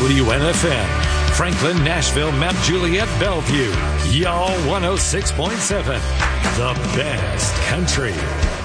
WNFM. Franklin, Nashville, Mount Juliet, Bellevue. Y'all 106.7. The best country.